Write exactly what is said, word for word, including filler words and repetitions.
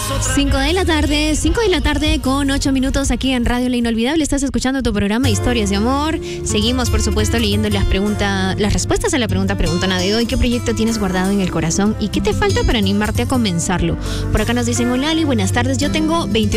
cinco de la tarde, cinco de la tarde con ocho minutos aquí en Radio La Inolvidable. Estás escuchando tu programa Historias de Amor. Seguimos, por supuesto, leyendo las preguntas, las respuestas a la pregunta preguntona de hoy. ¿Qué proyecto tienes guardado en el corazón y qué te falta para animarte a comenzarlo? Por acá nos dicen, hola Ali, buenas tardes. Yo tengo veintiocho